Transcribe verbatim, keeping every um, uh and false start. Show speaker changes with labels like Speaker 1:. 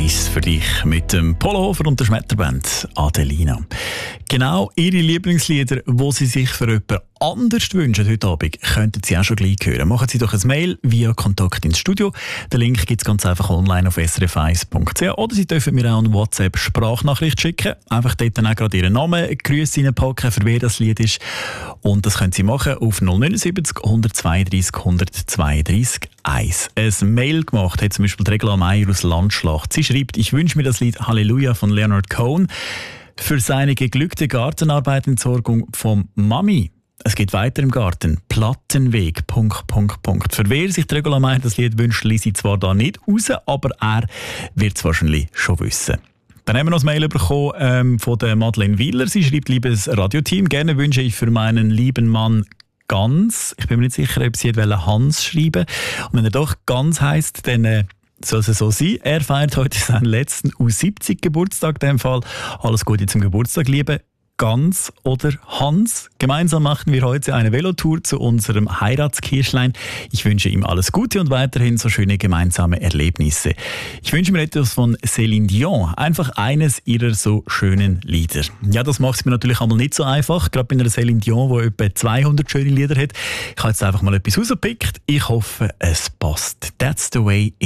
Speaker 1: eins für dich mit dem Polohofer und der Schmetterband Adelina. Genau ihre Lieblingslieder, die sie sich für jemanden anders wünschen heute Abend, könnten Sie auch schon gleich hören. Machen Sie doch ein Mail via Kontakt ins Studio. Den Link gibt es ganz einfach online auf s r f eins punkt c h oder Sie dürfen mir auch eine WhatsApp-Sprachnachricht schicken. Einfach dort dann auch gerade Ihren Namen, Grüße reinpacken, für wer das Lied ist. Und das können Sie machen auf null neun sieben null, hundertzweiunddreißig, hundertzweiunddreißig eins. Ein Mail gemacht hat zum Beispiel Regla Meier aus Landschlacht. Sie schreibt, ich wünsche mir das Lied Halleluja von Leonard Cohen für seine geglückte Gartenarbeitentsorgung vom Mami. Es geht weiter im Garten. Plattenweg. Punkt, Punkt, Punkt. Für wer sich Regula Meier das Lied wünscht, lese ich zwar da nicht raus, aber er wird es wahrscheinlich schon wissen. Dann haben wir noch ein Mail bekommen ähm, von der Madeleine Wieler. Sie schreibt, liebes Radioteam, gerne wünsche ich für meinen lieben Mann Ganz. Ich bin mir nicht sicher, ob sie Hans schreiben. Und wenn er doch Ganz heisst, dann äh, soll es so sein. Er feiert heute seinen letzten U siebzig Geburtstag in dem Fall. Alles Gute zum Geburtstag, liebe Ganz oder Hans. Gemeinsam machen wir heute eine Velotour zu unserem Heiratskirschlein. Ich wünsche ihm alles Gute und weiterhin so schöne gemeinsame Erlebnisse. Ich wünsche mir etwas von Céline Dion. Einfach eines ihrer so schönen Lieder. Ja, das macht es mir natürlich einmal nicht so einfach. Gerade bei einer Céline Dion, die etwa zweihundert schöne Lieder hat. Ich habe jetzt einfach mal etwas rausgepickt. Ich hoffe, es passt. That's the way